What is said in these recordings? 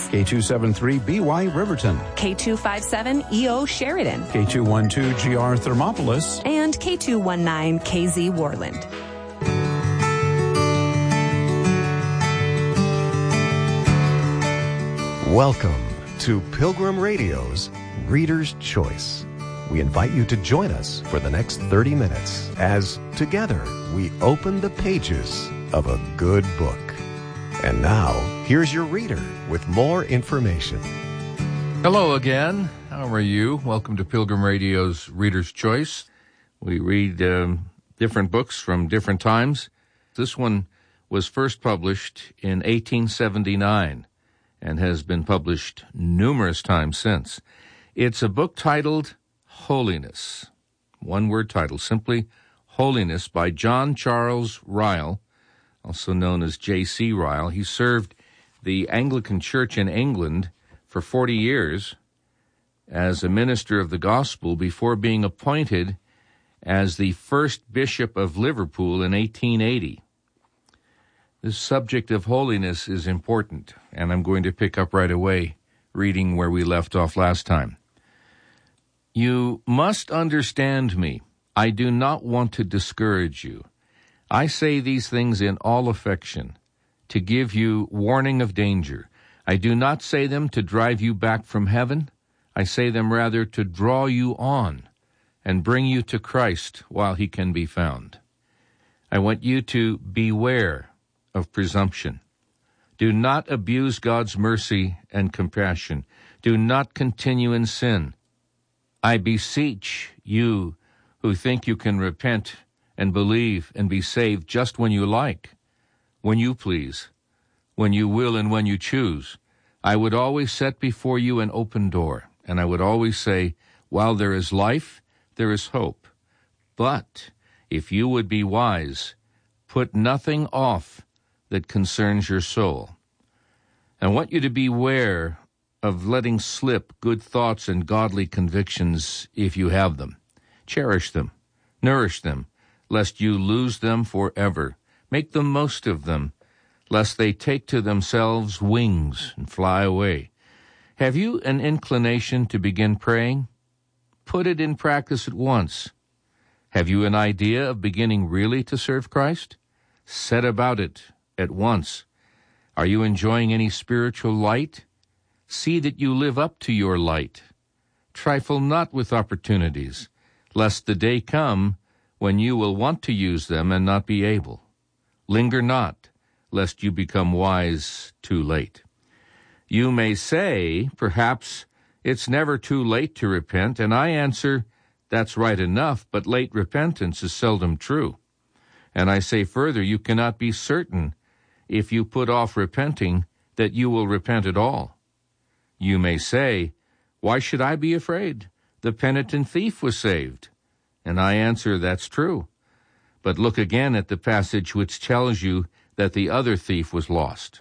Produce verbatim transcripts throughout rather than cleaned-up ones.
K two seven three B Y Riverton, K two five seven E O Sheridan, K two one two G R Thermopolis, and K two one nine K Z Worland. Welcome to Pilgrim Radio's Reader's Choice. We invite you to join us for the next thirty minutes as together we open the pages of a good book. And now, here's your reader with more information. Hello again. How are you? Welcome to Pilgrim Radio's Reader's Choice. We read um, different books from different times. This one was first published in eighteen seventy-nine and has been published numerous times since. It's a book titled Holiness. One-word title, simply Holiness, by John Charles Ryle, also known as J C Ryle. He served the Anglican Church in England for forty years as a minister of the gospel before being appointed as the first bishop of Liverpool in eighteen eighty. This subject of holiness is important, and I'm going to pick up right away, reading where we left off last time. You must understand me. I do not want to discourage you. I say these things in all affection, to give you warning of danger. I do not say them to drive you back from heaven. I say them rather to draw you on and bring you to Christ while he can be found. I want you to beware of presumption. Do not abuse God's mercy and compassion. Do not continue in sin. I beseech you who think you can repent and believe and be saved just when you like, when you please, when you will and when you choose. I would always set before you an open door, and I would always say, while there is life, there is hope. But if you would be wise, put nothing off that concerns your soul. I want you to beware of letting slip good thoughts and godly convictions if you have them. Cherish them, nourish them, lest you lose them forever. Make the most of them, lest they take to themselves wings and fly away. Have you an inclination to begin praying? Put it in practice at once. Have you an idea of beginning really to serve Christ? Set about it at once. Are you enjoying any spiritual light? See that you live up to your light. Trifle not with opportunities, lest the day come when you will want to use them and not be able. Linger not, lest you become wise too late. You may say, perhaps, it's never too late to repent, and I answer, that's right enough, but late repentance is seldom true. And I say further, you cannot be certain, if you put off repenting, that you will repent at all. You may say, why should I be afraid? The penitent thief was saved. And I answer, that's true. But look again at the passage which tells you that the other thief was lost.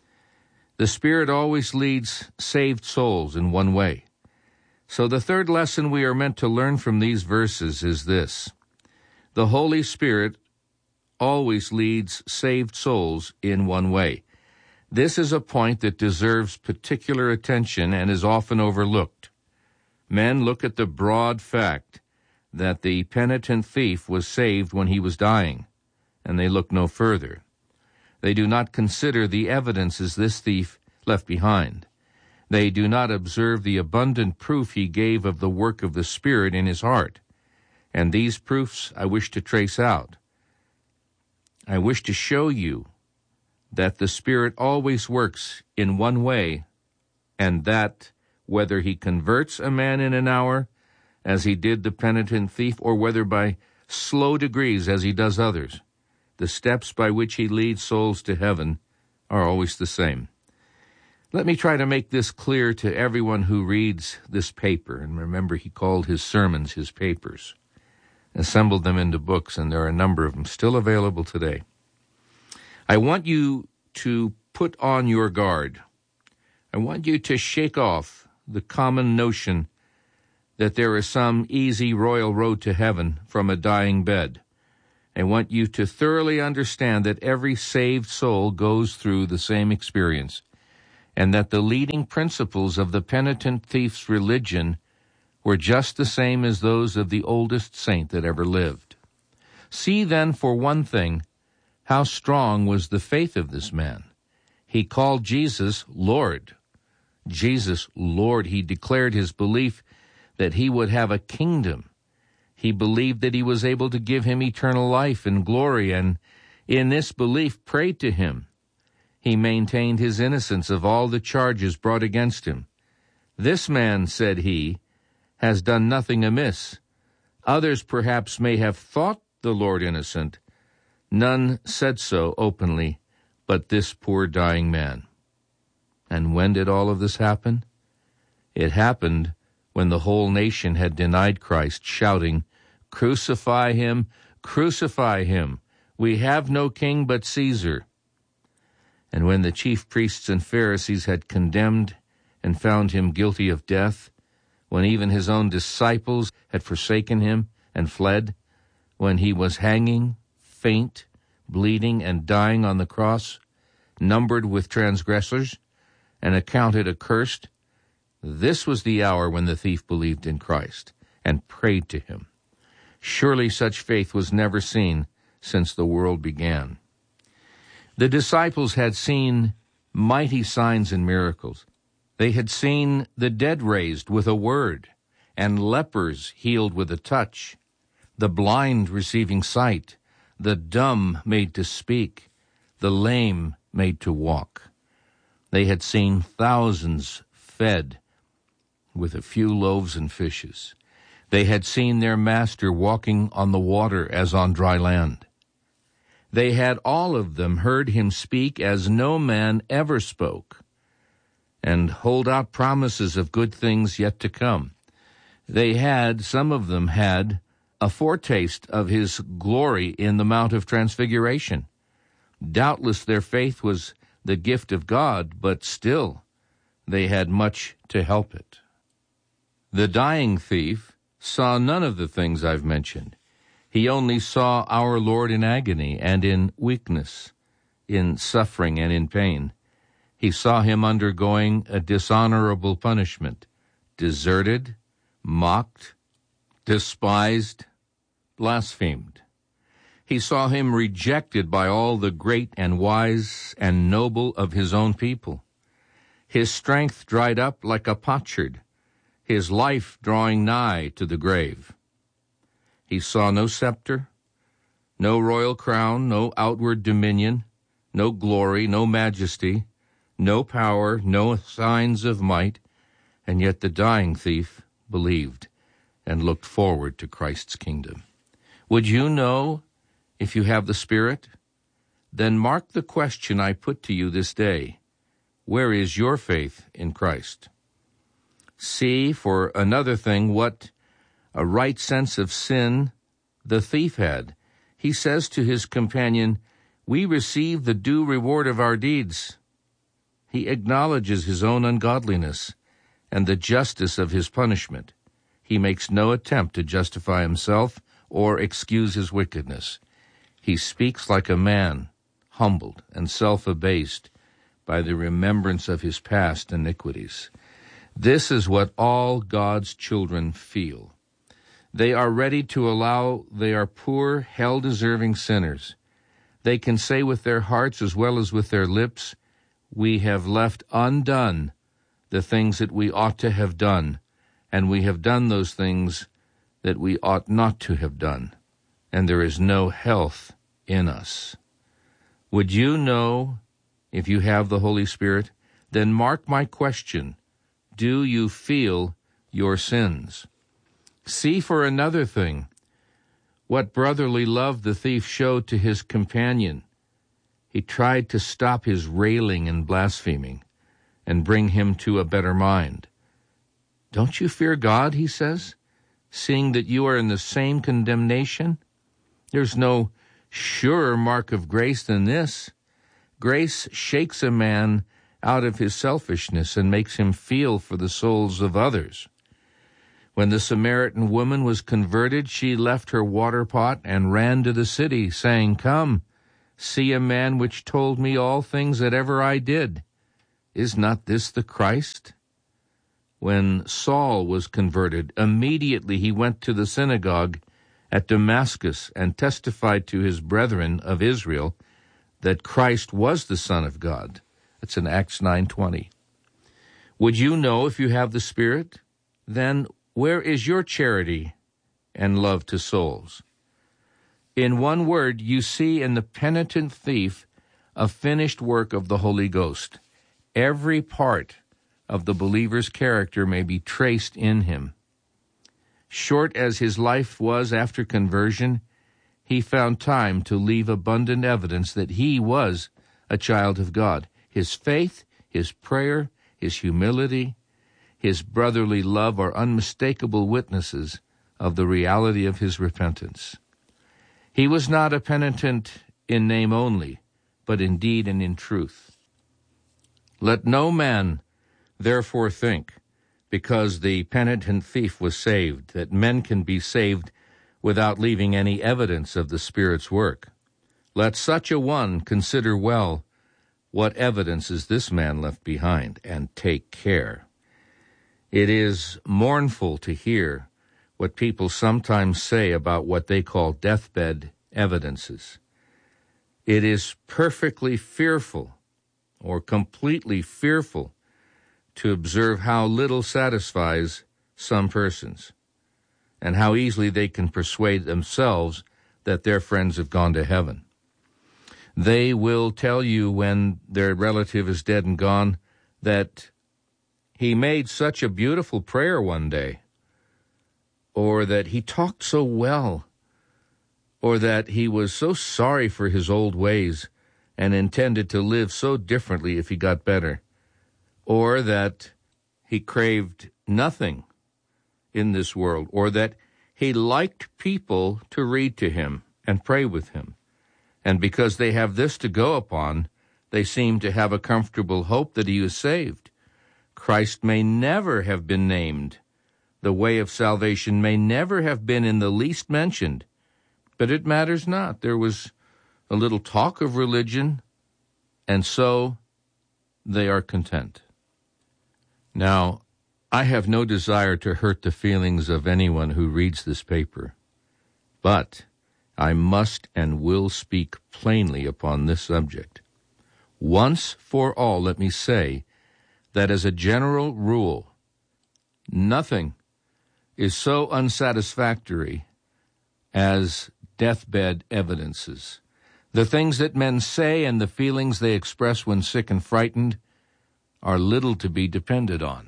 The Spirit always leads saved souls in one way. So the third lesson we are meant to learn from these verses is this. The Holy Spirit always leads saved souls in one way. This is a point that deserves particular attention and is often overlooked. Men look at the broad fact that the penitent thief was saved when he was dying, and they look no further. They do not consider the evidences this thief left behind. They do not observe the abundant proof he gave of the work of the Spirit in his heart. And these proofs I wish to trace out. I wish to show you that the Spirit always works in one way, and that whether he converts a man in an hour, as he did the penitent thief, or whether by slow degrees, as he does others, the steps by which he leads souls to heaven are always the same. Let me try to make this clear to everyone who reads this paper. And remember, he called his sermons his papers, assembled them into books, and there are a number of them still available today. I want you to put on your guard. I want you to shake off the common notion that there is some easy royal road to heaven from a dying bed. I want you to thoroughly understand that every saved soul goes through the same experience. and that the leading principles of the penitent thief's religion were just the same as those of the oldest saint that ever lived. See then, for one thing, how strong was the faith of this man. He called Jesus Lord. Jesus, Lord, he declared his belief that he would have a kingdom. He believed that he was able to give him eternal life and glory, and in this belief prayed to him. He maintained his innocence of all the charges brought against him. This man, said he, has done nothing amiss. Others perhaps may have thought the Lord innocent. None said so openly, but this poor dying man. And when did all of this happen? It happened when the whole nation had denied Christ, shouting, "Crucify him, crucify him. We have no king but Caesar." And when the chief priests and Pharisees had condemned and found him guilty of death, when even his own disciples had forsaken him and fled, when he was hanging, faint, bleeding, and dying on the cross, numbered with transgressors, and accounted accursed, this was the hour when the thief believed in Christ and prayed to him. Surely such faith was never seen since the world began. The disciples had seen mighty signs and miracles. They had seen the dead raised with a word, and lepers healed with a touch, the blind receiving sight, the dumb made to speak, the lame made to walk. They had seen thousands fed with a few loaves and fishes. They had seen their master walking on the water as on dry land. They had all of them heard him speak as no man ever spoke, and hold out promises of good things yet to come. They had, some of them had, a foretaste of his glory in the Mount of Transfiguration. Doubtless their faith was the gift of God, but still they had much to help it. The dying thief saw none of the things I've mentioned. He only saw our Lord in agony and in weakness, in suffering and in pain. He saw him undergoing a dishonorable punishment, deserted, mocked, despised, blasphemed. He saw him rejected by all the great and wise and noble of his own people. His strength dried up like a potsherd, his life drawing nigh to the grave. He saw no scepter, no royal crown, no outward dominion, no glory, no majesty, no power, no signs of might, and yet the dying thief believed and looked forward to Christ's kingdom. Would you know if you have the Spirit? Then mark the question I put to you this day. Where is your faith in Christ? See, for another thing, what a right sense of sin the thief had. He says to his companion, "We receive the due reward of our deeds." He acknowledges his own ungodliness and the justice of his punishment. He makes no attempt to justify himself or excuse his wickedness. He speaks like a man, humbled and self-abased by the remembrance of his past iniquities. This is what all God's children feel. They are ready to allow they are poor, hell-deserving sinners. They can say with their hearts as well as with their lips, "We have left undone the things that we ought to have done, and we have done those things that we ought not to have done, and there is no health in us." Would you know if you have the Holy Spirit? Then mark my question. Do you feel your sins? See, for another thing, what brotherly love the thief showed to his companion. He tried to stop his railing and blaspheming and bring him to a better mind. "Don't you fear God," he says, "seeing that you are in the same condemnation? There's no surer mark of grace than this. Grace shakes a man out of his selfishness and makes him feel for the souls of others. When the Samaritan woman was converted, she left her water pot and ran to the city, saying, "Come, see a man which told me all things that ever I did." Is not this the Christ? When Saul was converted, immediately he went to the synagogue at Damascus and testified to his brethren of Israel that Christ was the Son of God. That's in Acts nine twenty. Would you know if you have the Spirit? Then where is your charity and love to souls? In one word, you see in the penitent thief a finished work of the Holy Ghost. Every part of the believer's character may be traced in him. Short as his life was after conversion, he found time to leave abundant evidence that he was a child of God. His faith, his prayer, his humility, his brotherly love are unmistakable witnesses of the reality of his repentance. He was not a penitent in name only, but in deed and in truth. Let no man therefore think, because the penitent thief was saved, that men can be saved without leaving any evidence of the Spirit's work. Let such a one consider well what evidence is this man left behind, and take care. It is mournful to hear what people sometimes say about what they call deathbed evidences. It is perfectly fearful, or completely fearful, to observe how little satisfies some persons, and how easily they can persuade themselves that their friends have gone to heaven. They will tell you when their relative is dead and gone that he made such a beautiful prayer one day, or that he talked so well, or that he was so sorry for his old ways and intended to live so differently if he got better, or that he craved nothing in this world, or that he liked people to read to him and pray with him. And because they have this to go upon, they seem to have a comfortable hope that he is saved. Christ may never have been named. The way of salvation may never have been in the least mentioned. But it matters not. There was a little talk of religion, and so they are content. Now, I have no desire to hurt the feelings of anyone who reads this paper, but I must and will speak plainly upon this subject. Once for all, let me say that as a general rule, nothing is so unsatisfactory as deathbed evidences. The things that men say and the feelings they express when sick and frightened are little to be depended on.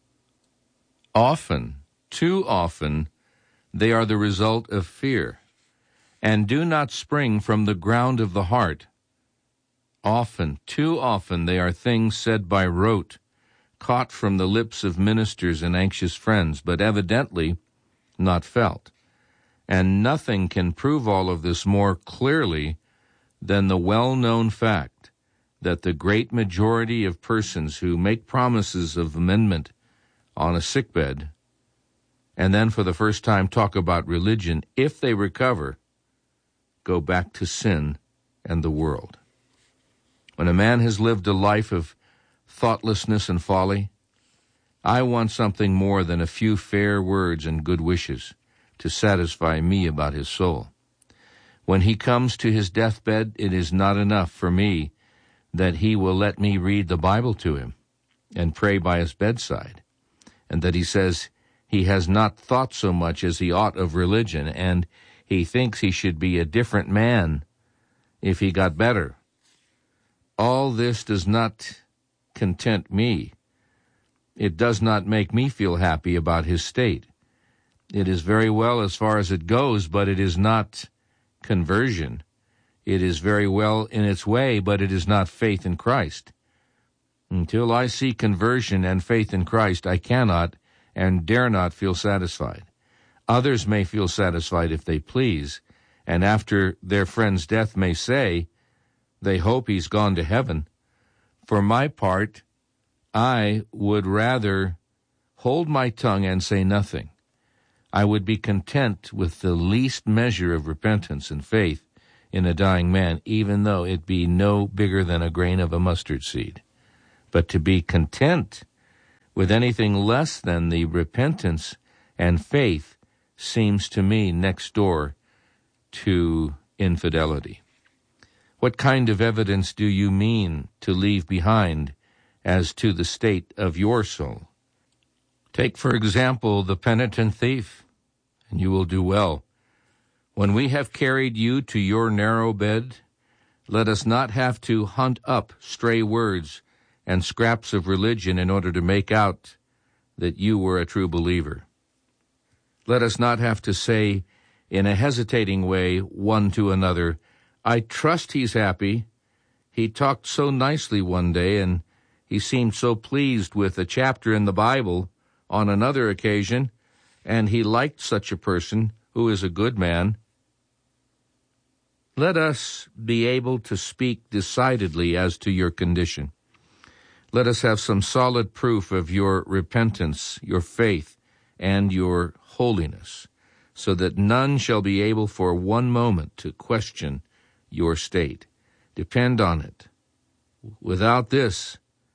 Often, too often, they are the result of fear, and do not spring from the ground of the heart. Often, too often, they are things said by rote, caught from the lips of ministers and anxious friends, but evidently not felt. And nothing can prove all of this more clearly than the well-known fact that the great majority of persons who make promises of amendment on a sickbed and then for the first time talk about religion, if they recover, go back to sin and the world. When a man has lived a life of thoughtlessness and folly, I want something more than a few fair words and good wishes to satisfy me about his soul. When he comes to his deathbed, it is not enough for me that he will let me read the Bible to him and pray by his bedside, and that he says he has not thought so much as he ought of religion, and he thinks he should be a different man if he got better. All this does not content me. It does not make me feel happy about his state. It is very well as far as it goes, but it is not conversion. It is very well in its way, but it is not faith in Christ. Until I see conversion and faith in Christ, I cannot and dare not feel satisfied. Others may feel satisfied if they please, and after their friend's death may say they hope he's gone to heaven. For my part, I would rather hold my tongue and say nothing. I would be content with the least measure of repentance and faith in a dying man, even though it be no bigger than a grain of a mustard seed. But to be content with anything less than the repentance and faith seems to me next door to infidelity. What kind of evidence do you mean to leave behind as to the state of your soul? Take, for example, the penitent thief, and you will do well. When we have carried you to your narrow bed, let us not have to hunt up stray words and scraps of religion in order to make out that you were a true believer. Let us not have to say in a hesitating way one to another, I trust he's happy. He talked so nicely one day, and he seemed so pleased with a chapter in the Bible on another occasion, and he liked such a person who is a good man. Let us be able to speak decidedly as to your condition. Let us have some solid proof of your repentance, your faith, and your holiness, so that none shall be able for one moment to question your state. Depend on it. Without this,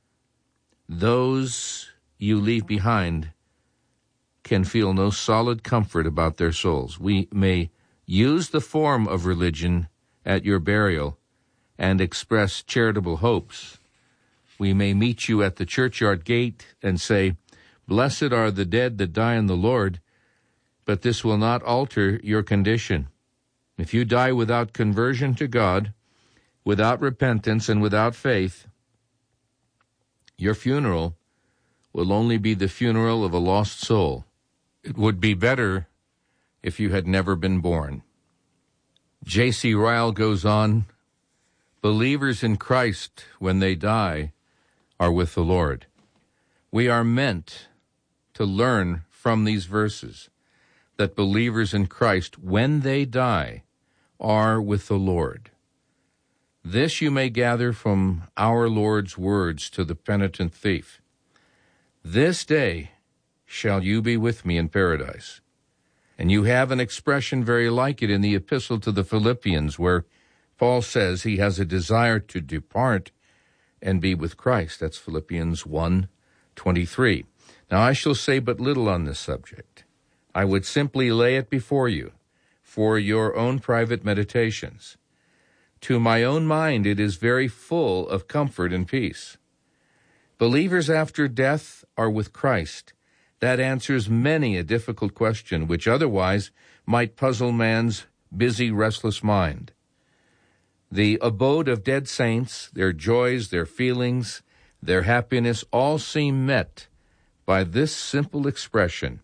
those you leave behind can feel no solid comfort about their souls. We may use the form of religion at your burial and express charitable hopes. We may meet you at the churchyard gate and say, Blessed are the dead that die in the Lord, but this will not alter your condition. If you die without conversion to God, without repentance and without faith, your funeral will only be the funeral of a lost soul. It would be better if you had never been born. J C Ryle goes on, believers in Christ, when they die, are with the Lord. We are meant to learn from these verses that believers in Christ, when they die, are with the Lord. This you may gather from our Lord's words to the penitent thief. This day shall you be with me in paradise. And you have an expression very like it in the epistle to the Philippians, where Paul says he has a desire to depart and be with Christ. That's Philippians one twenty-three. Now I shall say but little on this subject. I would simply lay it before you for your own private meditations. To my own mind it is very full of comfort and peace. Believers after death are with Christ. That answers many a difficult question which otherwise might puzzle man's busy, restless mind. The abode of dead saints, their joys, their feelings, their happiness, all seem met by this simple expression: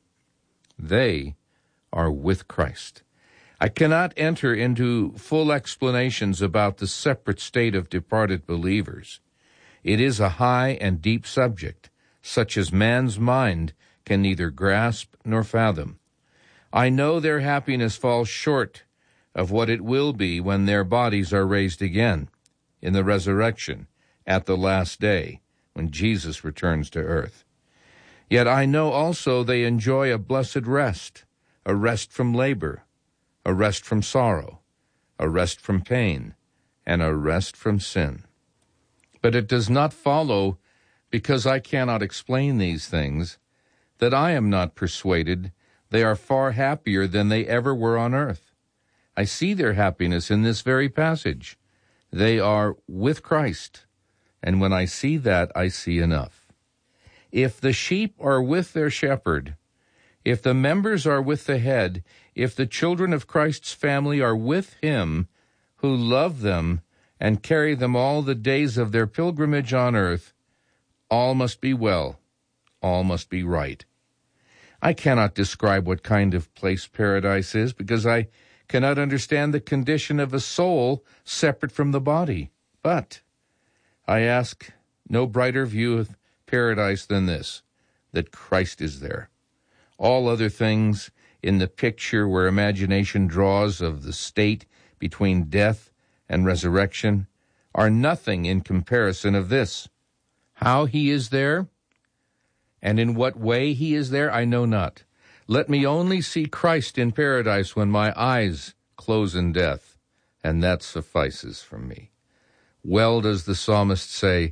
they are with Christ. I cannot enter into full explanations about the separate state of departed believers. It is a high and deep subject, such as man's mind can neither grasp nor fathom. I know their happiness falls short of what it will be when their bodies are raised again in the resurrection at the last day, when Jesus returns to earth. Yet I know also they enjoy a blessed rest, a rest from labor, a rest from sorrow, a rest from pain, and a rest from sin. But it does not follow, because I cannot explain these things, that I am not persuaded they are far happier than they ever were on earth. I see their happiness in this very passage. They are with Christ, and when I see that, I see enough. If the sheep are with their shepherd, if the members are with the head, if the children of Christ's family are with him who love them and carry them all the days of their pilgrimage on earth, all must be well, all must be right. I cannot describe what kind of place paradise is, because I cannot understand the condition of a soul separate from the body. But I ask no brighter view of paradise than this, that Christ is there. All other things in the picture where imagination draws of the state between death and resurrection are nothing in comparison of this. How he is there, and in what way he is there, I know not. Let me only see Christ in paradise when my eyes close in death, and that suffices for me. Well does the psalmist say,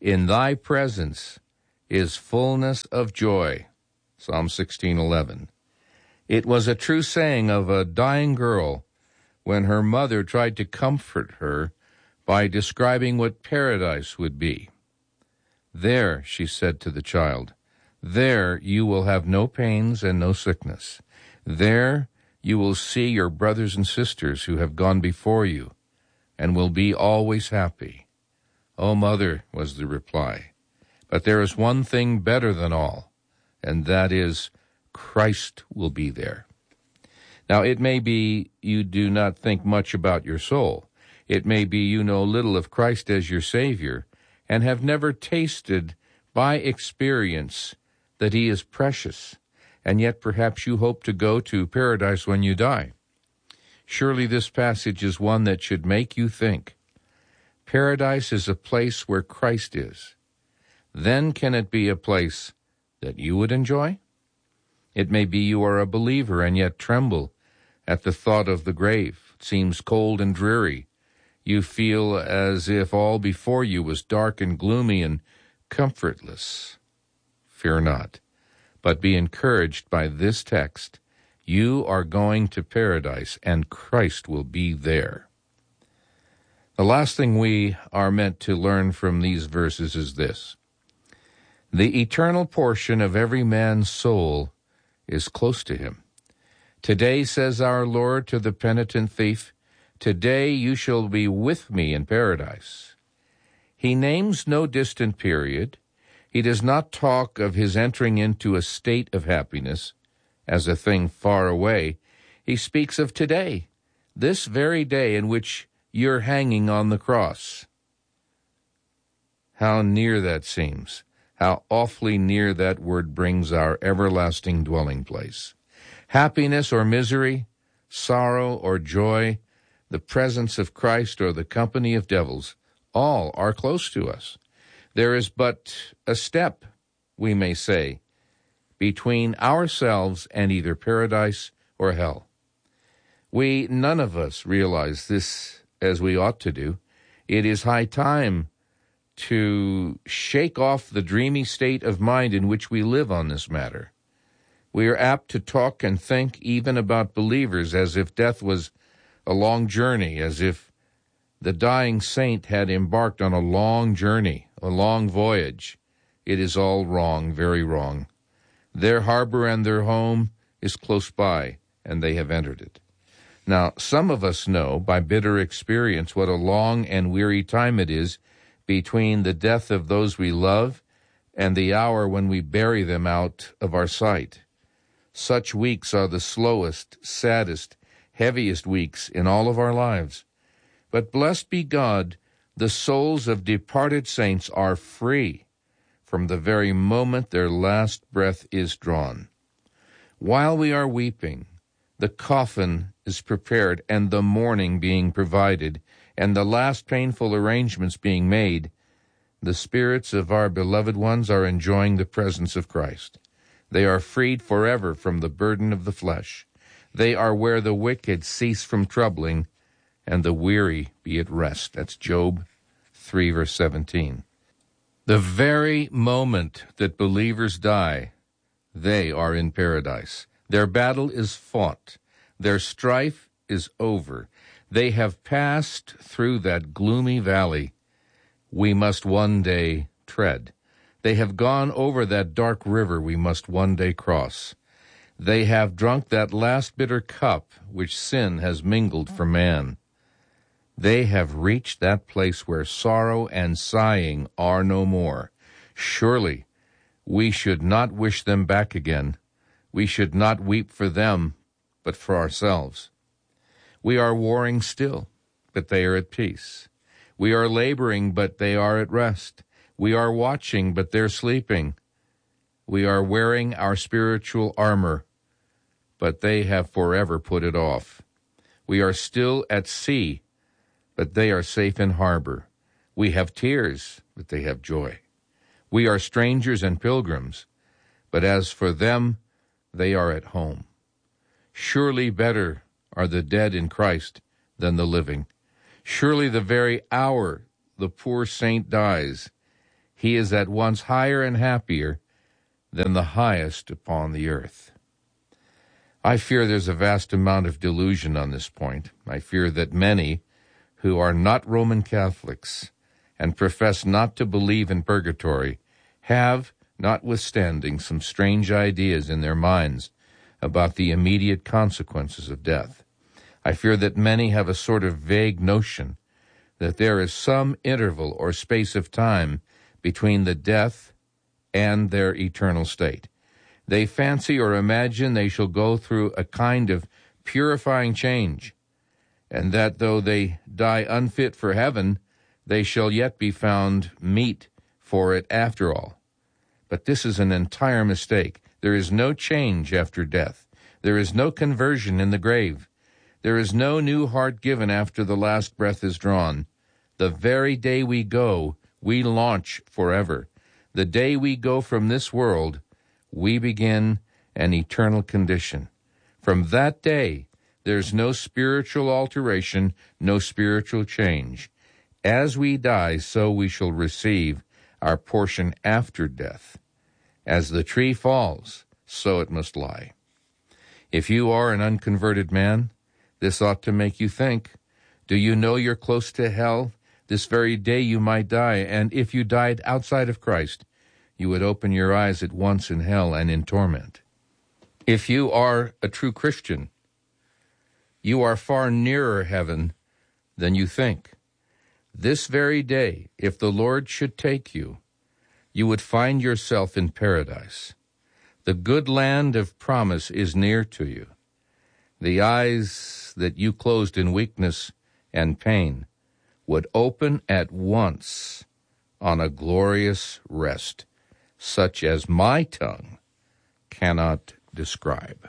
In thy presence is fullness of joy. Psalm sixteen eleven. It was a true saying of a dying girl when her mother tried to comfort her by describing what paradise would be. There, she said to the child, there you will have no pains and no sickness. There you will see your brothers and sisters who have gone before you and will be always happy. Oh, mother, was the reply, but there is one thing better than all, and that is Christ will be there. Now, it may be you do not think much about your soul. It may be you know little of Christ as your Savior and have never tasted by experience that he is precious, and yet perhaps you hope to go to paradise when you die. Surely this passage is one that should make you think. Paradise is a place where Christ is. Then can it be a place that you would enjoy? It may be you are a believer and yet tremble at the thought of the grave. It seems cold and dreary. You feel as if all before you was dark and gloomy and comfortless. Fear not, but be encouraged by this text. You are going to paradise, and Christ will be there. The last thing we are meant to learn from these verses is this. The eternal portion of every man's soul is close to him. Today, says our Lord to the penitent thief, today you shall be with me in paradise. He names no distant period. He does not talk of his entering into a state of happiness as a thing far away. He speaks of today, this very day in which you're hanging on the cross. How near that seems. How awfully near that word brings our everlasting dwelling place. Happiness or misery, sorrow or joy, the presence of Christ or the company of devils, all are close to us. There is but a step, we may say, between ourselves and either paradise or hell. We, none of us, realize this as we ought to do. It is high time to shake off the dreamy state of mind in which we live on this matter. We are apt to talk and think even about believers as if death was a long journey, as if the dying saint had embarked on a long journey, a long voyage. It is all wrong, very wrong. Their harbor and their home is close by, and they have entered it. Now, some of us know by bitter experience what a long and weary time it is between the death of those we love and the hour when we bury them out of our sight. Such weeks are the slowest, saddest, heaviest weeks in all of our lives. But blessed be God, the souls of departed saints are free from the very moment their last breath is drawn. While we are weeping, the coffin is prepared and the mourning being provided, and the last painful arrangements being made, the spirits of our beloved ones are enjoying the presence of Christ. They are freed forever from the burden of the flesh. They are where the wicked cease from troubling, and the weary be at rest. That's Job three, verse seventeen. The very moment that believers die, they are in paradise. Their battle is fought. Their strife is over. They have passed through that gloomy valley we must one day tread. They have gone over that dark river we must one day cross. They have drunk that last bitter cup which sin has mingled for man. They have reached that place where sorrow and sighing are no more. Surely we should not wish them back again. We should not weep for them, but for ourselves. We are warring still, but they are at peace. We are laboring, but they are at rest. We are watching, but they're sleeping. We are wearing our spiritual armor, but they have forever put it off. We are still at sea, but they are safe in harbor. We have tears, but they have joy. We are strangers and pilgrims, but as for them, they are at home. Surely better are the dead in Christ than the living. Surely the very hour the poor saint dies, he is at once higher and happier than the highest upon the earth. I fear there's a vast amount of delusion on this point. I fear that many who are not Roman Catholics and profess not to believe in purgatory have, notwithstanding, some strange ideas in their minds about the immediate consequences of death. I fear that many have a sort of vague notion that there is some interval or space of time between the death and their eternal state. They fancy or imagine they shall go through a kind of purifying change, and that though they die unfit for heaven, they shall yet be found meet for it after all. But this is an entire mistake. There is no change after death. There is no conversion in the grave. There is no new heart given after the last breath is drawn. The very day we go, we launch forever. The day we go from this world, we begin an eternal condition. From that day, there's no spiritual alteration, no spiritual change. As we die, so we shall receive our portion after death. As the tree falls, so it must lie. If you are an unconverted man, this ought to make you think. Do you know you're close to hell? This very day you might die, and if you died outside of Christ, you would open your eyes at once in hell and in torment. If you are a true Christian, you are far nearer heaven than you think. This very day, if the Lord should take you, you would find yourself in paradise. The good land of promise is near to you. The eyes that you closed in weakness and pain would open at once on a glorious rest, such as my tongue cannot describe.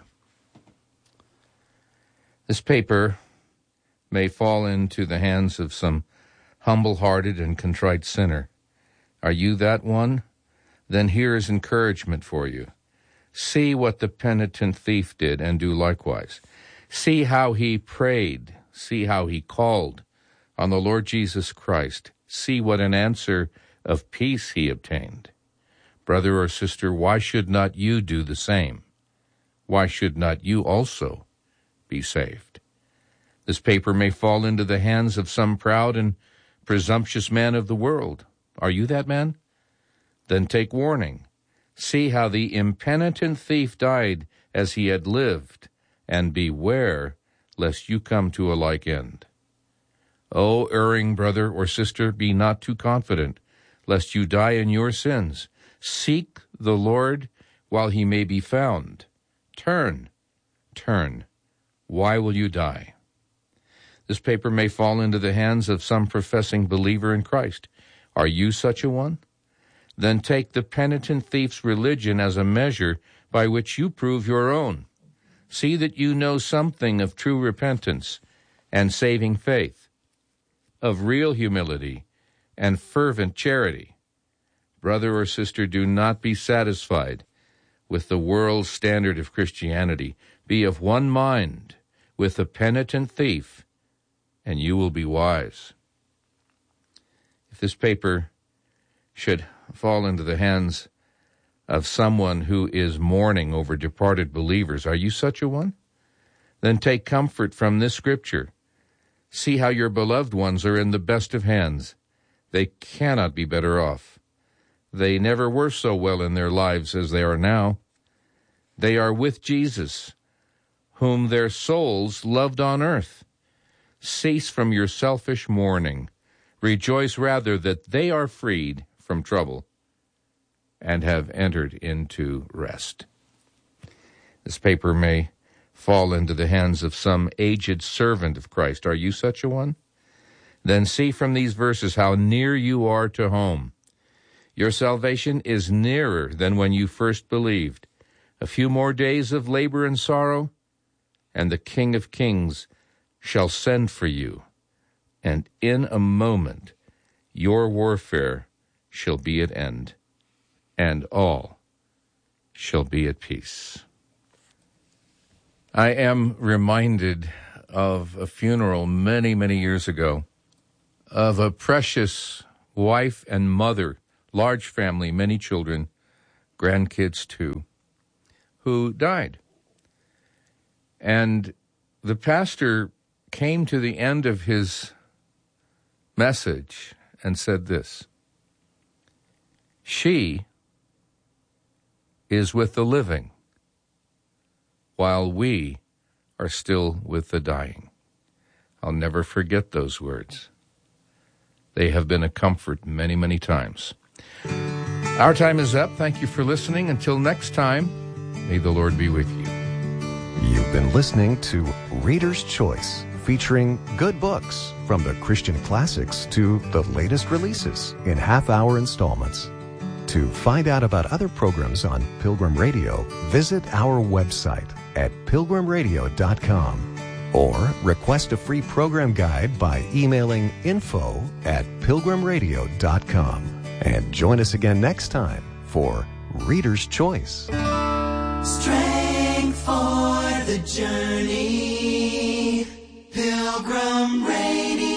This paper may fall into the hands of some humble-hearted and contrite sinner. Are you that one? Then here is encouragement for you. See what the penitent thief did and do likewise. See how he prayed. See how he called on the Lord Jesus Christ. See what an answer of peace he obtained. Brother or sister, why should not you do the same? Why should not you also be saved? This paper may fall into the hands of some proud and presumptuous man of the world. Are you that man? Then take warning. See how the impenitent thief died as he had lived, and beware lest you come to a like end. O erring brother or sister, be not too confident, lest you die in your sins. Seek the Lord while he may be found. Turn, turn. Why will you die? This paper may fall into the hands of some professing believer in Christ. Are you such a one? Then take the penitent thief's religion as a measure by which you prove your own. See that you know something of true repentance and saving faith, of real humility and fervent charity. Brother or sister, do not be satisfied with the world's standard of Christianity. Be of one mind with the penitent thief, and you will be wise. If this paper should fall into the hands of someone who is mourning over departed believers, are you such a one? Then take comfort from this scripture. See how your beloved ones are in the best of hands. They cannot be better off. They never were so well in their lives as they are now. They are with Jesus, whom their souls loved on earth. Cease from your selfish mourning. Rejoice rather that they are freed from trouble and have entered into rest. This paper may fall into the hands of some aged servant of Christ. Are you such a one? Then see from these verses how near you are to home. Your salvation is nearer than when you first believed. A few more days of labor and sorrow, and the King of Kings shall send for you, and in a moment your warfare shall be at end, and all shall be at peace. I am reminded of a funeral many, many years ago of a precious wife and mother large family, many children, grandkids too, who died. And the pastor came to the end of his message and said this: she is with the living, while we are still with the dying. I'll never forget those words. They have been a comfort many, many times. Our time is up. Thank you for listening. Until next time, may the Lord be with you. You've been listening to Reader's Choice, featuring good books from the Christian classics to the latest releases in half-hour installments. To find out about other programs on Pilgrim Radio, visit our website at pilgrim radio dot com or request a free program guide by emailing info at pilgrim radio dot com. And join us again next time for Reader's Choice. Strength for the journey, Pilgrim Radio.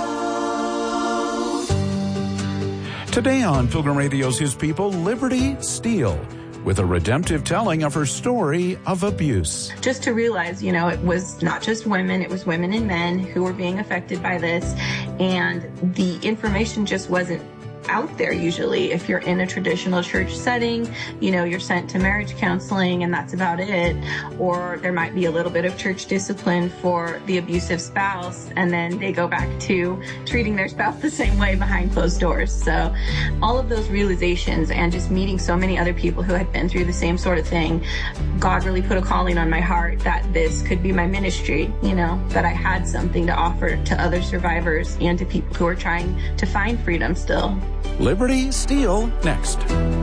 Today on Pilgrim Radio's His People, Liberty Steele, with a redemptive telling of her story of abuse. Just to realize, you know, it was not just women, it was women and men who were being affected by this, and the information just wasn't out there usually. If you're in a traditional church setting, you know, you're sent to marriage counseling and that's about it. Or there might be a little bit of church discipline for the abusive spouse, and then they go back to treating their spouse the same way behind closed doors. So all of those realizations and just meeting so many other people who had been through the same sort of thing, God really put a calling on my heart that this could be my ministry, you know, that I had something to offer to other survivors and to people who are trying to find freedom still. Liberty Steele next.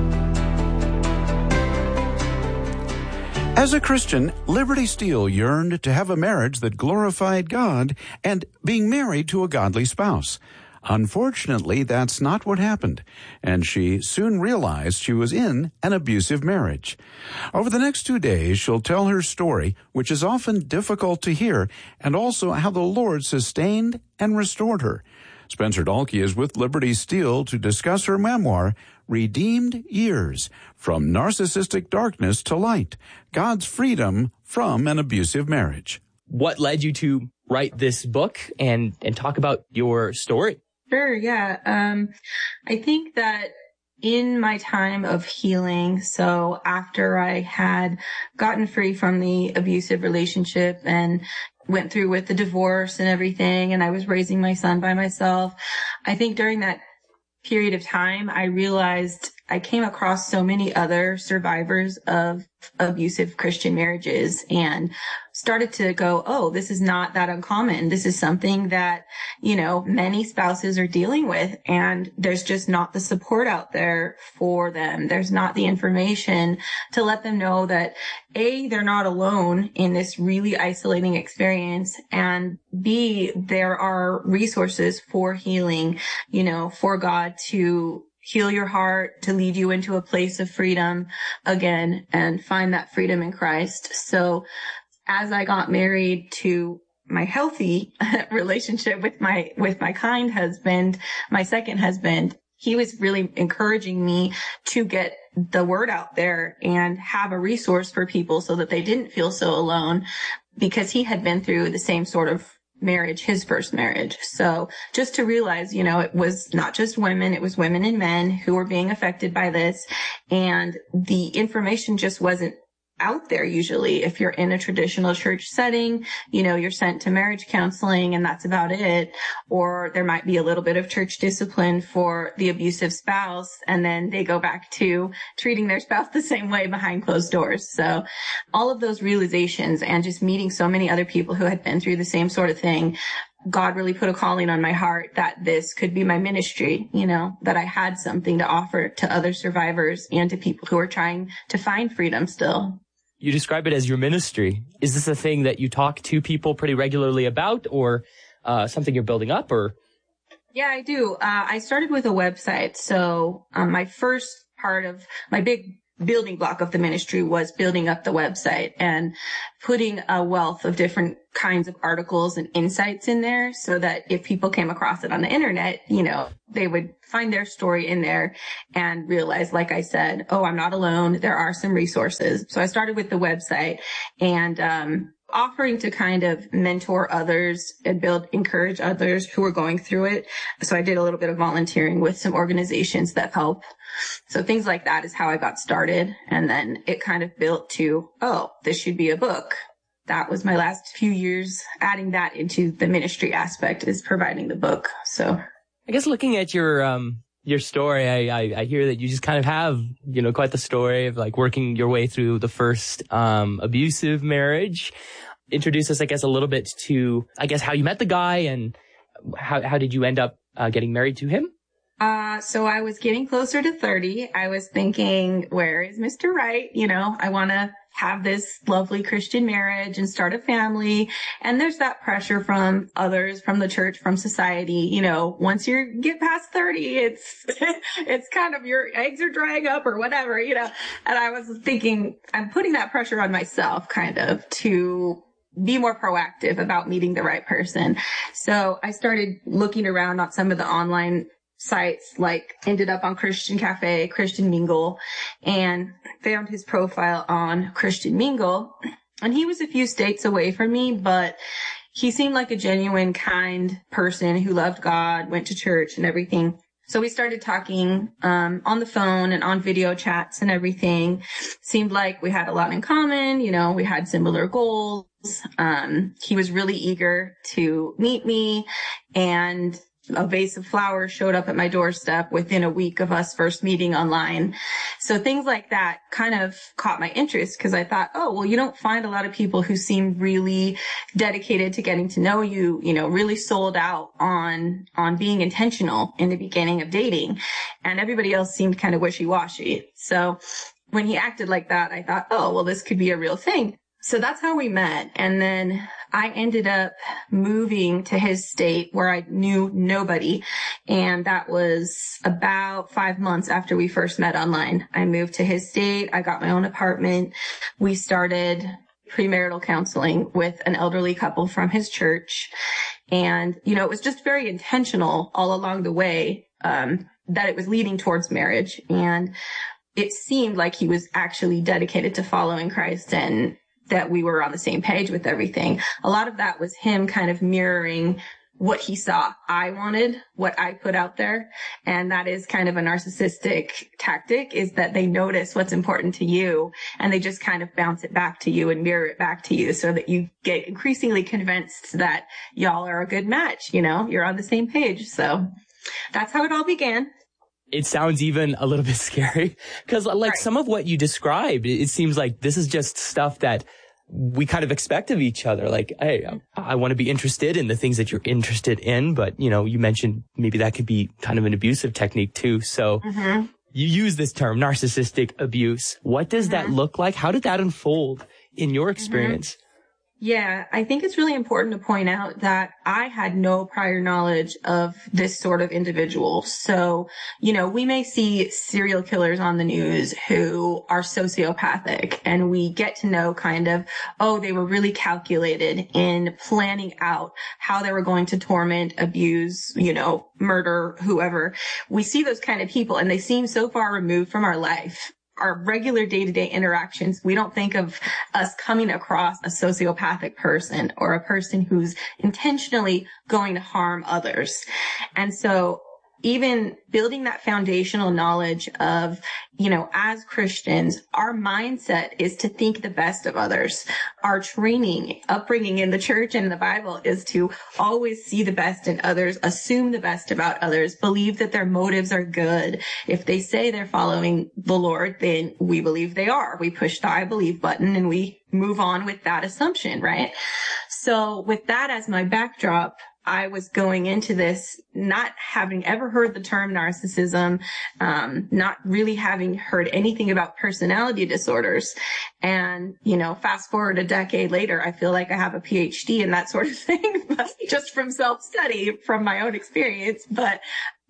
As a Christian, Liberty Steele yearned to have a marriage that glorified God and being married to a godly spouse. Unfortunately, that's not what happened, and she soon realized she was in an abusive marriage. Over the next two days, she'll tell her story, which is often difficult to hear, and also how the Lord sustained and restored her. Spencer Dahlke is with Liberty Steele to discuss her memoir, Redeemed Years, From Narcissistic Darkness to Light, God's Freedom from an Abusive Marriage. What led you to write this book and, and talk about your story? Sure, yeah. Um, I think that in my time of healing, so after I had gotten free from the abusive relationship and went through with the divorce and everything, and I was raising my son by myself, I think during that period of time, I realized I came across so many other survivors of abusive Christian marriages and started to go, oh, this is not that uncommon. This is something that, you know, many spouses are dealing with, and there's just not the support out there for them. There's not the information to let them know that A, they're not alone in this really isolating experience, and B, there are resources for healing, you know, for God to heal your heart, to lead you into a place of freedom again and find that freedom in Christ. So as I got married to my healthy relationship with my, with my kind husband, my second husband, he was really encouraging me to get the word out there and have a resource for people so that they didn't feel so alone, because he had been through the same sort of marriage, his first marriage. So just to realize, you know, it was not just women, it was women and men who were being affected by this. And the information just wasn't out there usually. If you're in a traditional church setting, you know, you're sent to marriage counseling and that's about it. Or there might be a little bit of church discipline for the abusive spouse, and then they go back to treating their spouse the same way behind closed doors. So all of those realizations and just meeting so many other people who had been through the same sort of thing, God really put a calling on my heart that this could be my ministry, you know, that I had something to offer to other survivors and to people who are trying to find freedom still. You describe it as your ministry. Is this a thing that you talk to people pretty regularly about, or uh, something you're building up, or? Yeah, I do. Uh, I started with a website. So um, my first part of my big building block of the ministry was building up the website and putting a wealth of different kinds of articles and insights in there so that if people came across it on the internet, you know, they would find their story in there and realize, like I said, oh, I'm not alone. There are some resources. So I started with the website and, um, offering to kind of mentor others and build, encourage others who are going through it. So I did a little bit of volunteering with some organizations that help. So things like that is how I got started. And then it kind of built to, oh, this should be a book. That was my last few years, adding that into the ministry aspect is providing the book. So I guess looking at your, um, your story, I, I, I hear that you just kind of have, you know, quite the story of like working your way through the first, um, abusive marriage. Introduce us, I guess, a little bit to, I guess, how you met the guy and how, how did you end up uh, getting married to him? Uh, so I was getting closer to thirty. I was thinking, where is Mister Right? You know, I want to have this lovely Christian marriage and start a family. And there's that pressure from others, from the church, from society. You know, once you get past thirty, it's, it's kind of your eggs are drying up or whatever, you know. And I was thinking, I'm putting that pressure on myself kind of to be more proactive about meeting the right person. So I started looking around on some of the online sites, like ended up on Christian Cafe, Christian Mingle, and found his profile on Christian Mingle. And he was a few states away from me, but he seemed like a genuine, kind person who loved God, went to church and everything. So we started talking um on the phone and on video chats and everything. Seemed like we had a lot in common. You know, we had similar goals. Um, he was really eager to meet me, and a vase of flowers showed up at my doorstep within a week of us first meeting online. So things like that kind of caught my interest because I thought, oh, well, you don't find a lot of people who seem really dedicated to getting to know you, you know, really sold out on, on being intentional in the beginning of dating. And everybody else seemed kind of wishy-washy. So when he acted like that, I thought, oh, well, this could be a real thing. So that's how we met. And then I ended up moving to his state where I knew nobody. And that was about five months after we first met online. I moved to his state. I got my own apartment. We started premarital counseling with an elderly couple from his church. And, you know, it was just very intentional all along the way, um, that it was leading towards marriage. And it seemed like he was actually dedicated to following Christ and that we were on the same page with everything. A lot of that was him kind of mirroring what he saw I wanted, what I put out there. And that is kind of a narcissistic tactic, is that they notice what's important to you and they just kind of bounce it back to you and mirror it back to you so that you get increasingly convinced that y'all are a good match. You know, you're on the same page. So that's how it all began. It sounds even a little bit scary because like right. Some of what you described, it seems like this is just stuff that we kind of expect of each other. Like, hey, I want to be interested in the things that you're interested in. But, you know, you mentioned maybe that could be kind of an abusive technique too. So mm-hmm. You use this term, narcissistic abuse. What does mm-hmm. that look like? How did that unfold in your experience? Mm-hmm. Yeah, I think it's really important to point out that I had no prior knowledge of this sort of individual. So, you know, we may see serial killers on the news who are sociopathic, and we get to know kind of, oh, they were really calculated in planning out how they were going to torment, abuse, you know, murder, whoever. We see those kind of people and they seem so far removed from our life. Our regular day-to-day interactions, we don't think of us coming across a sociopathic person or a person who's intentionally going to harm others. And so even building that foundational knowledge of, you know, as Christians, our mindset is to think the best of others. Our training, upbringing in the church and in the Bible is to always see the best in others, assume the best about others, believe that their motives are good. If they say they're following the Lord, then we believe they are. We push the I believe button and we move on with that assumption, right? So with that as my backdrop, I was going into this not having ever heard the term narcissism, um, not really having heard anything about personality disorders. And, you know, fast forward a decade later, I feel like I have a P H D in that sort of thing, just from self-study, from my own experience. But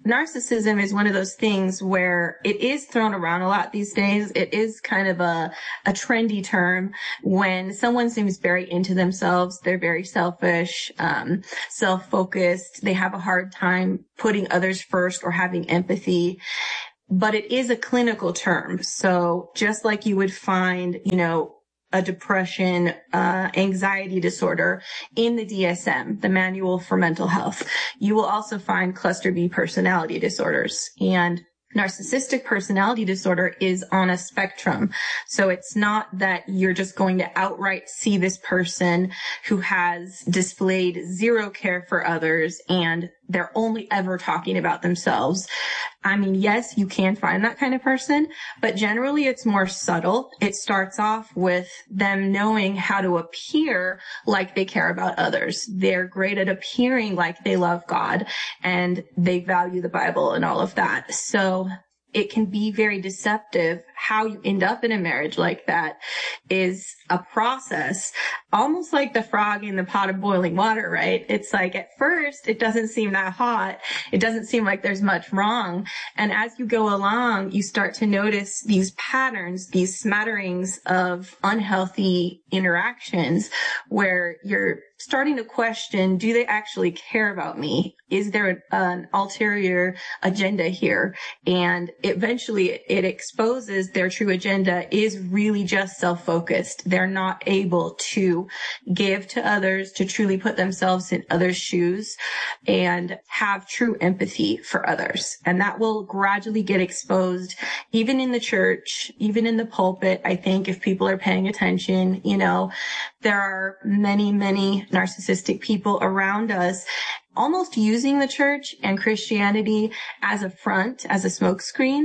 narcissism is one of those things where it is thrown around a lot these days. It is kind of a, a trendy term when someone seems very into themselves. They're very selfish, um, self-focused. They have a hard time putting others first or having empathy. But it is a clinical term. So just like you would find, you know, a depression, uh, anxiety disorder in the D S M, the Manual for Mental Health, you will also find cluster B personality disorders. And narcissistic personality disorder is on a spectrum. So it's not that you're just going to outright see this person who has displayed zero care for others and they're only ever talking about themselves. I mean, yes, you can find that kind of person, but generally it's more subtle. It starts off with them knowing how to appear like they care about others. They're great at appearing like they love God and they value the Bible and all of that. So it can be very deceptive. How you end up in a marriage like that is a process, almost like the frog in the pot of boiling water, right? It's like at first it doesn't seem that hot. It doesn't seem like there's much wrong. And as you go along, you start to notice these patterns, these smatterings of unhealthy interactions where you're starting to question, do they actually care about me? Is there an, an ulterior agenda here? And eventually it exposes their true agenda is really just self-focused. They're not able to give to others, to truly put themselves in others' shoes and have true empathy for others. And that will gradually get exposed, even in the church, even in the pulpit. I think if people are paying attention, you know, there are many, many narcissistic people around us almost using the church and Christianity as a front, as a smokescreen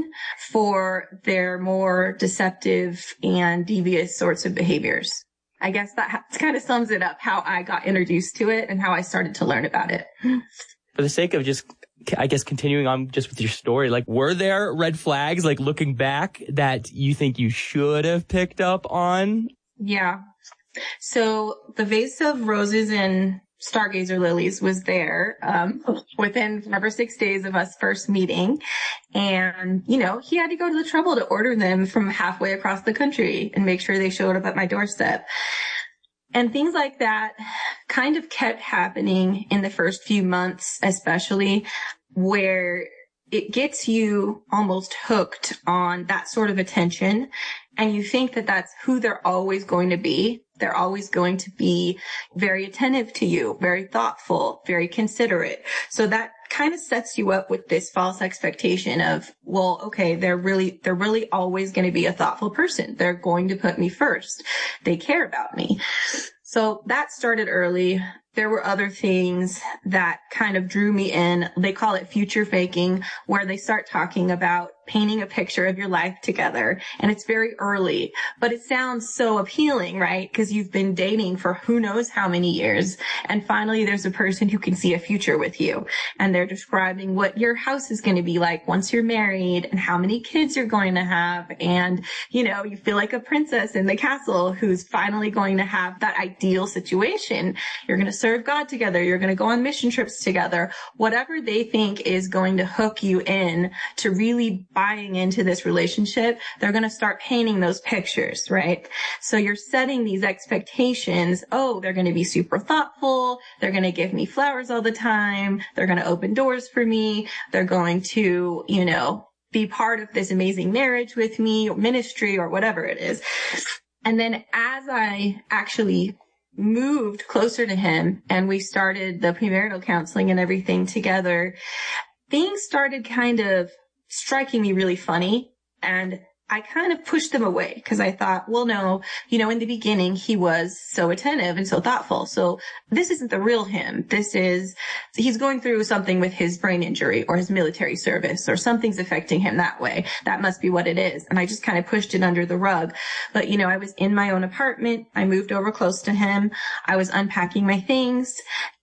for their more deceptive and devious sorts of behaviors. I guess that kind of sums it up, how I got introduced to it and how I started to learn about it. For the sake of just, I guess, continuing on just with your story, like, were there red flags, like, looking back, that you think you should have picked up on? Yeah. So the vase of roses and stargazer lilies was there um within five or six days of us first meeting. And, you know, he had to go to the trouble to order them from halfway across the country and make sure they showed up at my doorstep. And things like that kind of kept happening in the first few months, especially, where it gets you almost hooked on that sort of attention. And you think that that's who they're always going to be. They're always going to be very attentive to you, very thoughtful, very considerate. So that kind of sets you up with this false expectation of, well, okay, they're really, they're really always going to be a thoughtful person. They're going to put me first. They care about me. So that started early. There were other things that kind of drew me in. They call it future faking, where they start talking about painting a picture of your life together. And it's very early, but it sounds so appealing, right? Because you've been dating for who knows how many years. And finally, there's a person who can see a future with you. And they're describing what your house is going to be like once you're married and how many kids you're going to have. And, you know, you feel like a princess in the castle who's finally going to have that ideal situation. You're going to serve God together. You're going to go on mission trips together. Whatever they think is going to hook you in to really buying into this relationship, they're going to start painting those pictures, right? So you're setting these expectations. Oh, they're going to be super thoughtful. They're going to give me flowers all the time. They're going to open doors for me. They're going to, you know, be part of this amazing marriage with me or ministry or whatever it is. And then as I actually moved closer to him and we started the premarital counseling and everything together, things started kind of striking me really funny. And I kind of pushed them away because I thought, well, no, you know, in the beginning, he was so attentive and so thoughtful. So this isn't the real him. This is, he's going through something with his brain injury or his military service or something's affecting him that way. That must be what it is. And I just kind of pushed it under the rug. But, you know, I was in my own apartment. I moved over close to him. I was unpacking my things.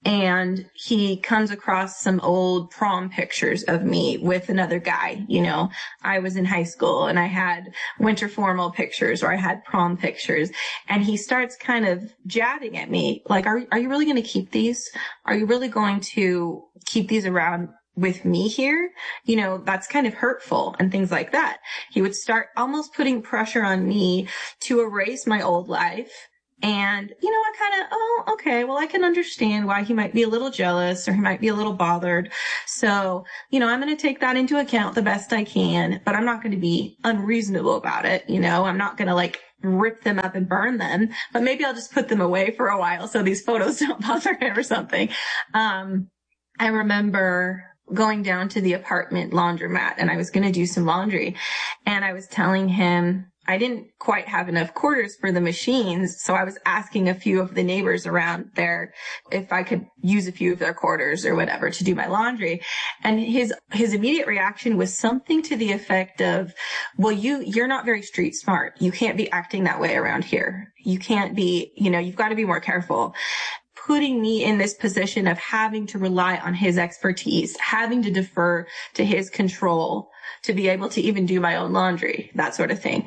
And he comes across some old prom pictures of me with another guy. You know, I was in high school and I had winter formal pictures or I had prom pictures. And he starts kind of jabbing at me like, are, are you really going to keep these? Are you really going to keep these around with me here, you know, that's kind of hurtful and things like that. He would start almost putting pressure on me to erase my old life. And, you know, I kind of, oh, okay, well, I can understand why he might be a little jealous or he might be a little bothered. So, you know, I'm going to take that into account the best I can, but I'm not going to be unreasonable about it. You know, I'm not going to like rip them up and burn them, but maybe I'll just put them away for a while so these photos don't bother him or something. Um, I remember going down to the apartment laundromat and I was going to do some laundry and I was telling him I didn't quite have enough quarters for the machines. So I was asking a few of the neighbors around there if I could use a few of their quarters or whatever to do my laundry. And his, his immediate reaction was something to the effect of, well, you, you're not very street smart. You can't be acting that way around here. You can't be, you know, you've got to be more careful. Putting me in this position of having to rely on his expertise, having to defer to his control to be able to even do my own laundry, that sort of thing.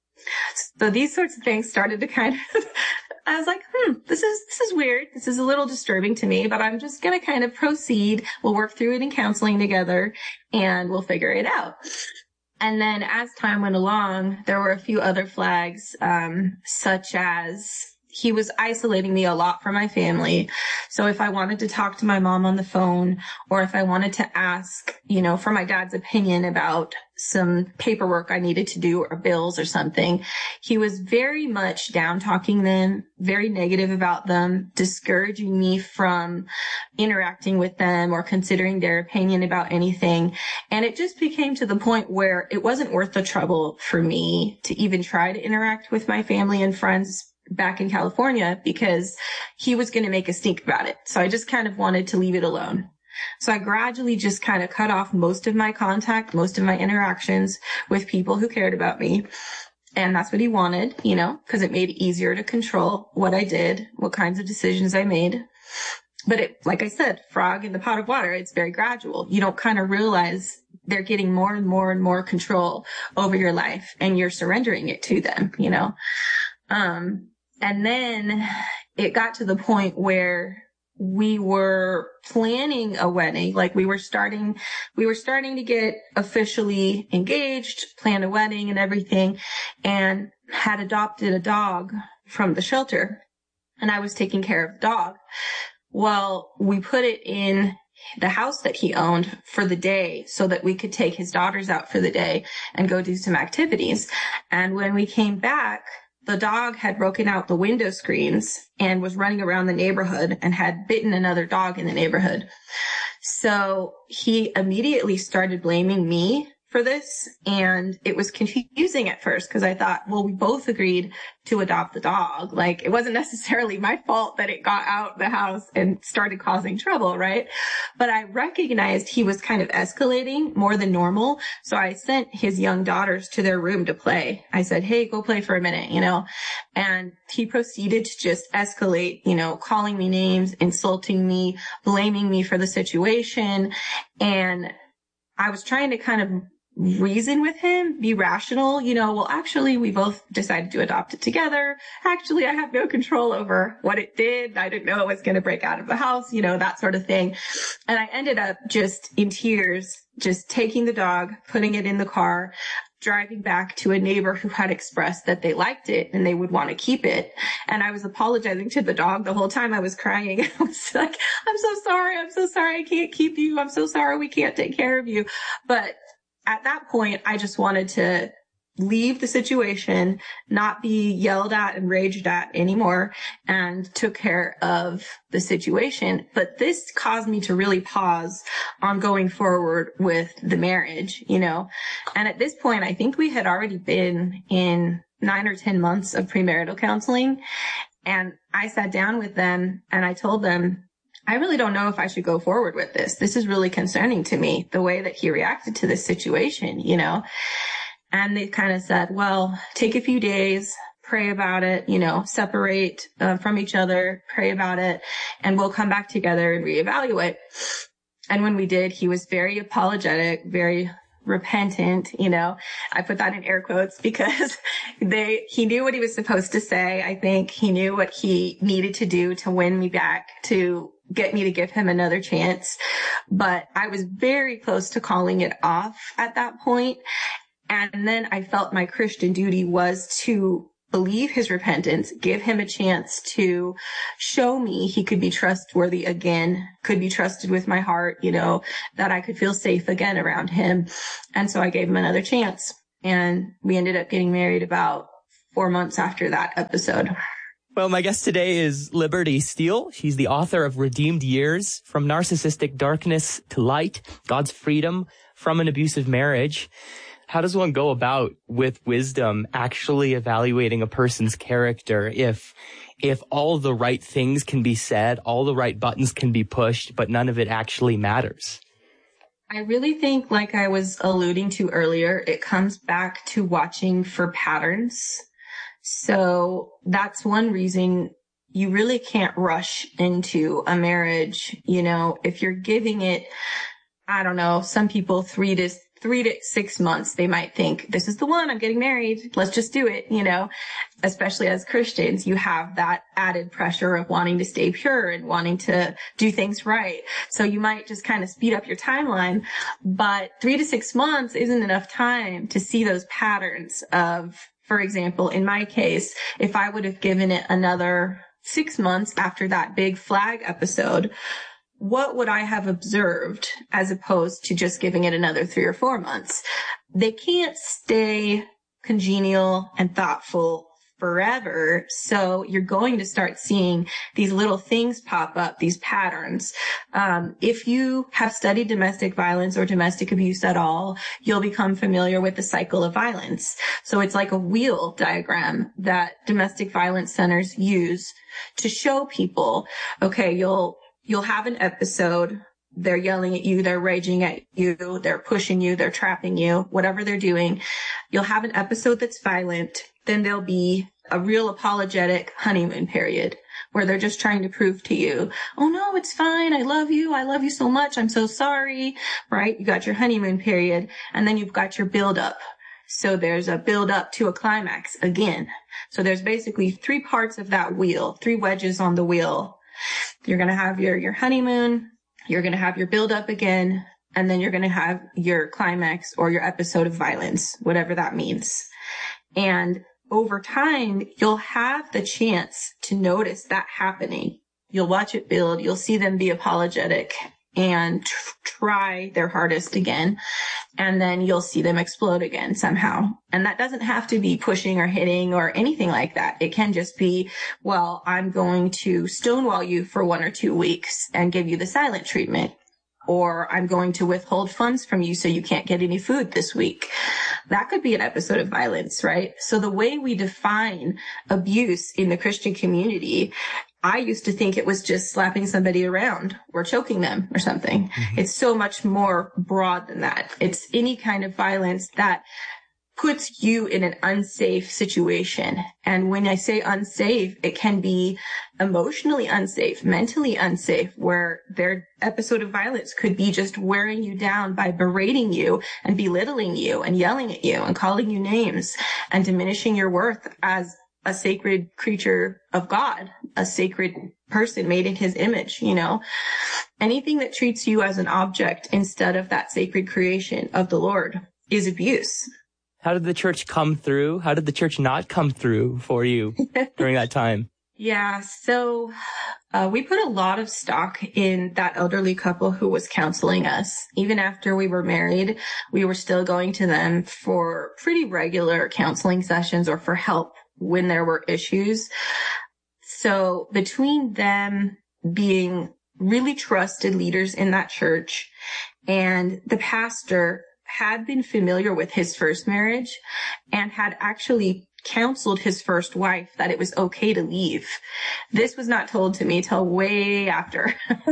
So these sorts of things started to kind of, I was like, hmm, this is, this is weird. This is a little disturbing to me, but I'm just going to kind of proceed. We'll work through it in counseling together and we'll figure it out. And then as time went along, there were a few other flags, um, such as he was isolating me a lot from my family. So if I wanted to talk to my mom on the phone, or if I wanted to ask, you know, for my dad's opinion about some paperwork I needed to do or bills or something, he was very much down talking them, very negative about them, discouraging me from interacting with them or considering their opinion about anything. And it just became to the point where it wasn't worth the trouble for me to even try to interact with my family and friends back in California because he was going to make a stink about it. So I just kind of wanted to leave it alone. So I gradually just kind of cut off most of my contact, most of my interactions with people who cared about me. And that's what he wanted, you know, because it made it easier to control what I did, what kinds of decisions I made. But it, like I said, frog in the pot of water, it's very gradual. You don't kind of realize they're getting more and more and more control over your life and you're surrendering it to them, you know. Um, And then it got to the point where we were planning a wedding. Like we were starting, we were starting to get officially engaged, plan a wedding and everything, and had adopted a dog from the shelter. And I was taking care of the dog. Well, we put it in the house that he owned for the day so that we could take his daughters out for the day and go do some activities. And when we came back, the dog had broken out the window screens and was running around the neighborhood and had bitten another dog in the neighborhood. So he immediately started blaming me for this. And it was confusing at first because I thought, well, we both agreed to adopt the dog. Like it wasn't necessarily my fault that it got out the house and started causing trouble, right? But I recognized he was kind of escalating more than normal. So I sent his young daughters to their room to play. I said, hey, go play for a minute, you know, and he proceeded to just escalate, you know, calling me names, insulting me, blaming me for the situation. And I was trying to kind of reason with him, be rational, you know, well, actually, we both decided to adopt it together. Actually, I have no control over what it did. I didn't know it was going to break out of the house, you know, that sort of thing. And I ended up just in tears, just taking the dog, putting it in the car, driving back to a neighbor who had expressed that they liked it and they would want to keep it. And I was apologizing to the dog the whole time I was crying. I was like, I'm so sorry. I'm so sorry. I can't keep you. I'm so sorry. We can't take care of you. But at that point, I just wanted to leave the situation, not be yelled at and raged at anymore, and took care of the situation. But this caused me to really pause on going forward with the marriage, you know. And at this point, I think we had already been in nine or ten months of premarital counseling. And I sat down with them and I told them, I really don't know if I should go forward with this. This is really concerning to me, the way that he reacted to this situation, you know. And they kind of said, well, take a few days, pray about it, you know, separate uh, from each other, pray about it, and we'll come back together and reevaluate. And when we did, he was very apologetic, very repentant, you know. I put that in air quotes because they, he knew what he was supposed to say. I think he knew what he needed to do to win me back to get me to give him another chance. But I was very close to calling it off at that point. And then I felt my Christian duty was to believe his repentance, give him a chance to show me he could be trustworthy again, could be trusted with my heart, you know, that I could feel safe again around him. And so I gave him another chance. And we ended up getting married about four months after that episode. Well, my guest today is Liberty Steele. She's the author of Redeemed Years, From Narcissistic Darkness to Light, God's Freedom from an Abusive Marriage. How does one go about, with wisdom, actually evaluating a person's character if if all the right things can be said, all the right buttons can be pushed, but none of it actually matters? I really think, like I was alluding to earlier, it comes back to watching for patterns. So that's one reason you really can't rush into a marriage. You know, if you're giving it, I don't know, some people three to three to six months, they might think, this is the one, I'm getting married. Let's just do it. You know, especially as Christians, you have that added pressure of wanting to stay pure and wanting to do things right. So you might just kind of speed up your timeline, but three to six months isn't enough time to see those patterns of, for example, in my case, if I would have given it another six months after that big flag episode, what would I have observed as opposed to just giving it another three or four months? They can't stay congenial and thoughtful forever. So you're going to start seeing these little things pop up, these patterns. Um, if you have studied domestic violence or domestic abuse at all, you'll become familiar with the cycle of violence. So it's like a wheel diagram that domestic violence centers use to show people, okay, you'll You'll have an episode. They're yelling at you. They're raging at you. They're pushing you. They're trapping you, whatever they're doing. You'll have an episode that's violent. Then there'll be a real apologetic honeymoon period where they're just trying to prove to you, oh no, it's fine. I love you. I love you so much. I'm so sorry. Right? You got your honeymoon period, and then you've got your build up. So there's a build up to a climax again. So there's basically three parts of that wheel, three wedges on the wheel. You're going to have your, your honeymoon, you're going to have your build up again, and then you're going to have your climax or your episode of violence, whatever that means. And over time, you'll have the chance to notice that happening. You'll watch it build. You'll see them be apologetic and tr- try their hardest again. And then you'll see them explode again somehow. And that doesn't have to be pushing or hitting or anything like that. It can just be, well, I'm going to stonewall you for one or two weeks and give you the silent treatment. Or I'm going to withhold funds from you so you can't get any food this week. That could be an episode of violence, right? So the way we define abuse in the Christian community, I used to think it was just slapping somebody around or choking them or something. Mm-hmm. It's so much more broad than that. It's any kind of violence that puts you in an unsafe situation. And when I say unsafe, it can be emotionally unsafe, mentally unsafe, where their episode of violence could be just wearing you down by berating you and belittling you and yelling at you and calling you names and diminishing your worth as a sacred creature of God, a sacred person made in his image, you know. Anything that treats you as an object instead of that sacred creation of the Lord is abuse. How did the church come through? How did the church not come through for you during that time? Yeah, so uh, we put a lot of stock in that elderly couple who was counseling us. Even after we were married, we were still going to them for pretty regular counseling sessions or for help when there were issues. So between them being really trusted leaders in that church and the pastor had been familiar with his first marriage and had actually counseled his first wife that it was okay to leave. This was not told to me till way after.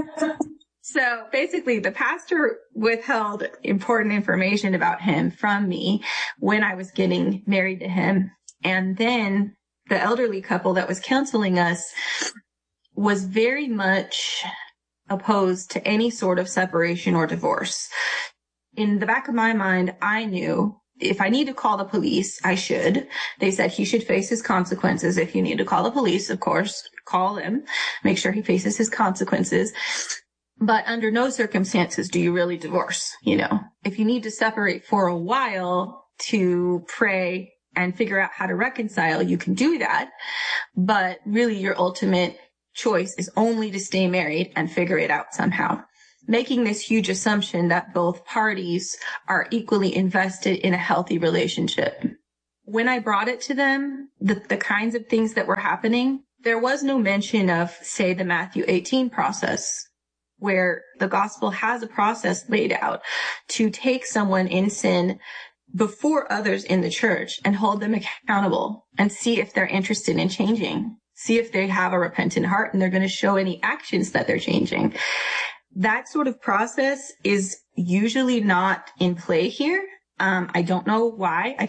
So basically, the pastor withheld important information about him from me when I was getting married to him. And then the elderly couple that was counseling us was very much opposed to any sort of separation or divorce. In the back of my mind, I knew if I need to call the police, I should. They said he should face his consequences. If you need to call the police, of course, call him. Make sure he faces his consequences. But under no circumstances do you really divorce. You know, if you need to separate for a while to pray and figure out how to reconcile, you can do that. But really your ultimate choice is only to stay married and figure it out somehow. Making this huge assumption that both parties are equally invested in a healthy relationship. When I brought it to them, the, the kinds of things that were happening, there was no mention of, say, the Matthew eighteen process, where the gospel has a process laid out to take someone in sin before others in the church and hold them accountable and see if they're interested in changing, see if they have a repentant heart and they're going to show any actions that they're changing. That sort of process is usually not in play here. Um, I don't know why. I